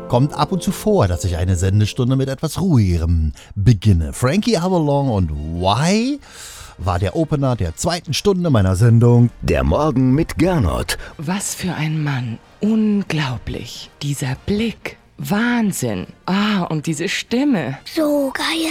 Kommt ab und zu vor, dass ich eine Sendestunde mit etwas Ruhigerem beginne. Frankie Avalon und Why war der Opener der zweiten Stunde meiner Sendung Der Morgen mit Gernot. Was für ein Mann. Unglaublich. Dieser Blick. Wahnsinn. Und diese Stimme. So geil.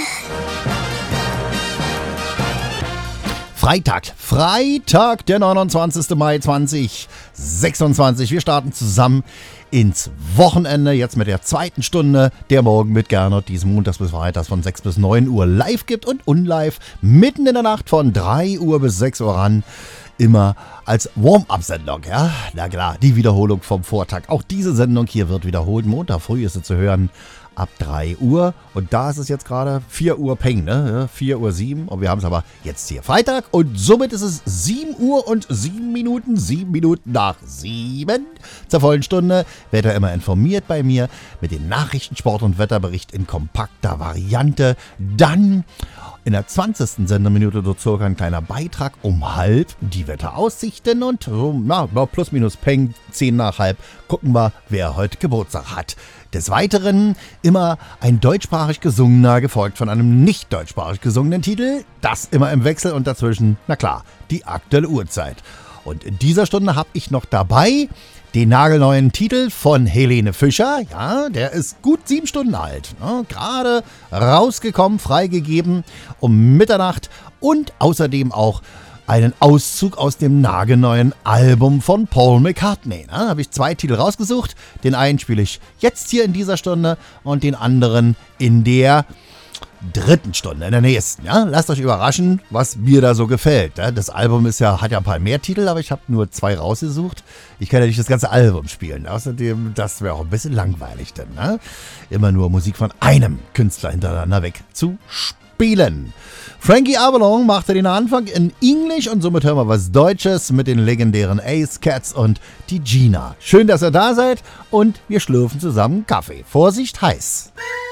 Freitag, der 29. Mai 2026. Wir starten zusammen ins Wochenende, jetzt mit der zweiten Stunde der Morgen mit Gernot, die es montags bis freitags von 6 bis 9 Uhr live gibt und unlive mitten in der Nacht von 3 Uhr bis 6 Uhr ran. Immer als Warm-up-Sendung, ja. Na klar, die Wiederholung vom Vortag. Auch diese Sendung hier wird wiederholt. Montag früh ist sie zu hören ab 3 Uhr. Und da ist es jetzt gerade 4 Uhr Peng, ne? 4 Uhr 7. Und wir haben es aber jetzt hier Freitag. Und somit ist es 7 Uhr und 7 Minuten. 7 Minuten nach 7 zur vollen Stunde. Werdet ihr immer informiert bei mir mit den Nachrichten, Sport- und Wetterbericht in kompakter Variante. Dann in der 20. Sendeminute so circa ein kleiner Beitrag um halb, die Wetteraussichten und plus minus Peng, 10 nach halb, gucken wir, wer heute Geburtstag hat. Des Weiteren immer ein deutschsprachig gesungener, gefolgt von einem nicht deutschsprachig gesungenen Titel. Das immer im Wechsel und dazwischen, na klar, die aktuelle Uhrzeit. Und in dieser Stunde habe ich noch dabei den nagelneuen Titel von Helene Fischer. Ja, der ist gut 7 Stunden alt. Ne? Gerade rausgekommen, freigegeben um Mitternacht. Und außerdem auch einen Auszug aus dem nagelneuen Album von Paul McCartney. Da habe ich 2 Titel rausgesucht. Den einen spiele ich jetzt hier in dieser Stunde und den anderen in der 3. Stunde, in der nächsten. Ja? Lasst euch überraschen, was mir da so gefällt. Ja? Das Album hat ja ein paar mehr Titel, aber ich habe nur 2 rausgesucht. Ich kann ja nicht das ganze Album spielen. Außerdem, das wäre auch ein bisschen langweilig denn. Ne? Immer nur Musik von einem Künstler hintereinander weg zu spielen. Frankie Avalon machte den Anfang in Englisch und somit hören wir was Deutsches mit den legendären Ace Cats und die Gina. Schön, dass ihr da seid und wir schlürfen zusammen Kaffee. Vorsicht, heiß.